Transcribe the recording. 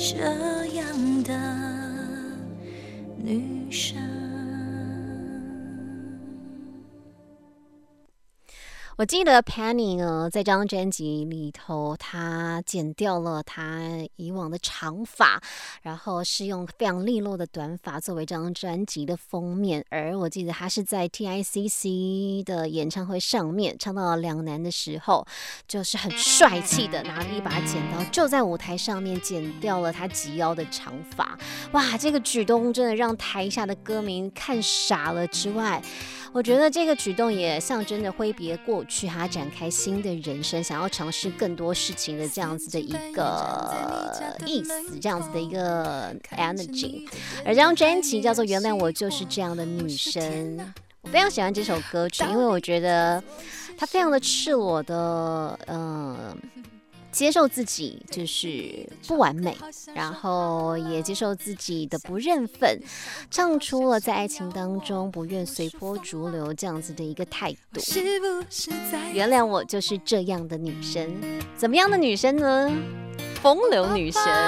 这样的女生。 我记得 Penny 呢，在这张专辑里头，她剪掉了她以往的长发，然后是用非常利落的短发作为这张专辑的封面。而我记得她是在 TICC 的演唱会上面唱到两难的时候，就是很帅气的拿了一把剪刀，就在舞台上面剪掉了她及腰的长发。哇，这个举动真的让台下的歌迷看傻了之外，我觉得这个举动也象征着挥别过去，他展开新的人生，想要尝试更多事情的这样子的一个意思，这样子的一个 energy。而这张专辑叫做《原谅我就是这样的女生》，我非常喜欢这首歌曲，因为我觉得它非常的赤裸的，接受自己就是不完美，然后也接受自己的不认分，唱出了在爱情当中不愿随波逐流这样子的一个态度。原谅我就是这样的女生，怎么样的女生呢？风流女神。